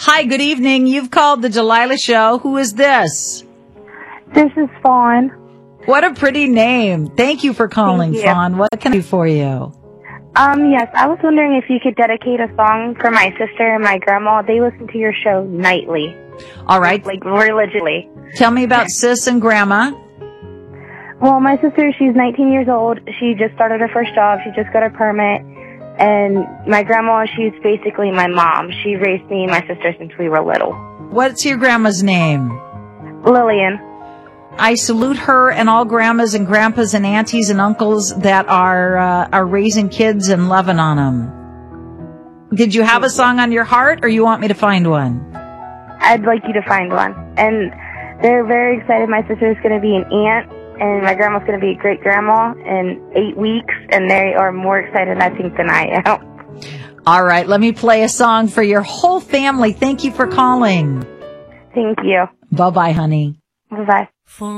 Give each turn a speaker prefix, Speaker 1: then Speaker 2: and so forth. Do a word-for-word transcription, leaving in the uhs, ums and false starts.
Speaker 1: Hi, good evening. You've called the Delilah Show. Who is this?
Speaker 2: This is Fawn.
Speaker 1: What a pretty name. Thank you for calling,
Speaker 2: Thank you.
Speaker 1: Fawn. What can I do for you?
Speaker 2: Um, yes, I was wondering if you could dedicate a song for my sister and my grandma. They listen to your show nightly.
Speaker 1: All right.
Speaker 2: Like, religiously.
Speaker 1: Tell me about Sis and Grandma.
Speaker 2: Well, my sister, she's nineteen years old. She just started her first job. She just got her permit. And my grandma, she's basically my mom. She raised me and my sister since we were little.
Speaker 1: What's your grandma's name?
Speaker 2: Lillian.
Speaker 1: I salute her and all grandmas and grandpas and aunties and uncles that are uh, are raising kids and loving on them. Did you have a song on your heart, or you want me to find one?
Speaker 2: I'd like you to find one. And they're very excited. My sister's going to be an aunt, and my grandma's going to be a great-grandma in eight weeks, and they are more excited, I think, than I am.
Speaker 1: All right, let me play a song for your whole family. Thank you for calling.
Speaker 2: Thank you.
Speaker 1: Bye-bye, honey.
Speaker 2: Bye-bye.